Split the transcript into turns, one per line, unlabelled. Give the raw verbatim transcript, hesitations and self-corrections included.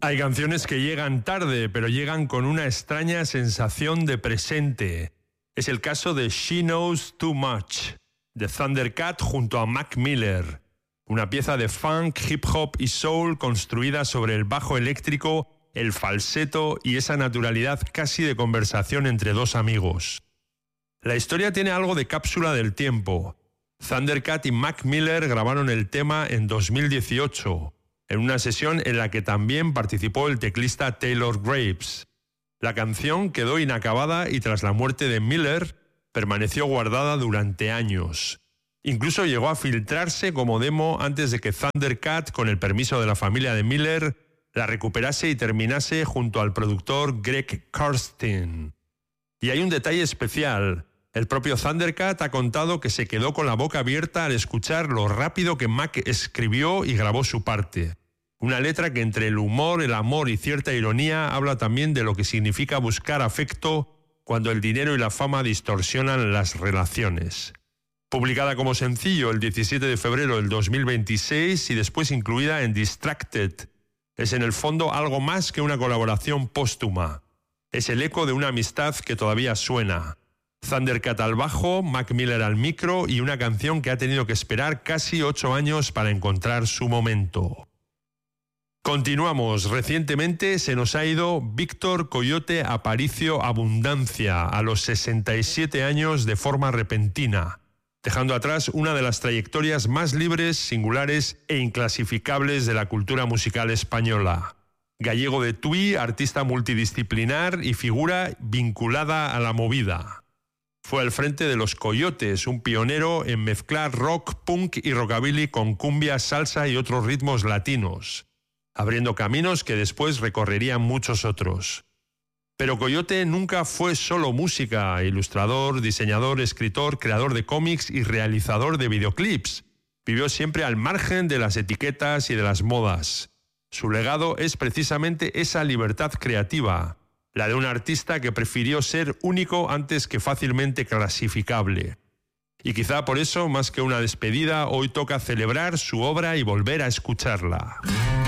Hay canciones que llegan tarde, pero llegan con una extraña sensación de presente. Es el caso de She Knows Too Much, de Thundercat junto a Mac Miller. Una pieza de funk, hip hop y soul construida sobre el bajo eléctrico, el falseto y esa naturalidad casi de conversación entre dos amigos. La historia tiene algo de cápsula del tiempo. Thundercat y Mac Miller grabaron el tema en dos mil dieciocho, en una sesión en la que también participó el teclista Taylor Graves. La canción quedó inacabada y tras la muerte de Miller permaneció guardada durante años. Incluso llegó a filtrarse como demo antes de que Thundercat, con el permiso de la familia de Miller, la recuperase y terminase junto al productor Greg Kurstin. Y hay un detalle especial. El propio Thundercat ha contado que se quedó con la boca abierta al escuchar lo rápido que Mac escribió y grabó su parte. Una letra que entre el humor, el amor y cierta ironía habla también de lo que significa buscar afecto cuando el dinero y la fama distorsionan las relaciones. Publicada como sencillo el diecisiete de febrero del dos mil veintiséis y después incluida en Distracted, es en el fondo algo más que una colaboración póstuma. Es el eco de una amistad que todavía suena. Thundercat al bajo, Mac Miller al micro y una canción que ha tenido que esperar casi ocho años para encontrar su momento. Continuamos. Recientemente se nos ha ido Víctor Coyote Aparicio Abundancia a los sesenta y siete años de forma repentina, dejando atrás una de las trayectorias más libres, singulares e inclasificables de la cultura musical española. Gallego de Tui, artista multidisciplinar y figura vinculada a la movida. Fue al frente de Los Coyotes, un pionero en mezclar rock, punk y rockabilly con cumbia, salsa y otros ritmos latinos, abriendo caminos que después recorrerían muchos otros. Pero Coyote nunca fue solo música, ilustrador, diseñador, escritor, creador de cómics y realizador de videoclips. Vivió siempre al margen de las etiquetas y de las modas. Su legado es precisamente esa libertad creativa, la de un artista que prefirió ser único antes que fácilmente clasificable. Y quizá por eso, más que una despedida, hoy toca celebrar su obra y volver a escucharla.